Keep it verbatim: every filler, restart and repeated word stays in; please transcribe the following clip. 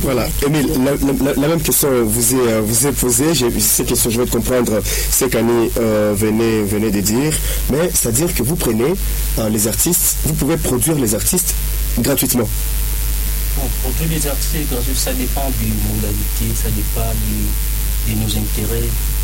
Voilà. Émile, la, la, la même question vous est, vous est posée. J'ai, ces questions, je vais comprendre ce qu'Annie euh, venait, venait de dire. Mais c'est-à-dire que vous prenez euh, les artistes, vous pouvez produire les artistes gratuitement. Bon, produire les artistes gratuitement, ça dépend des modalités, ça dépend de, de nos intérêts.